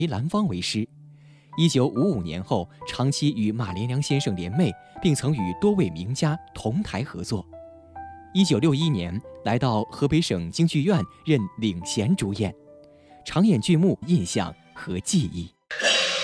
兰芳为师。1955年后，长期与马连良先生联袂，并曾与多位名家同台合作。1961年来到河北省京剧院任领衔主演，常演剧目《印象》和《记忆》。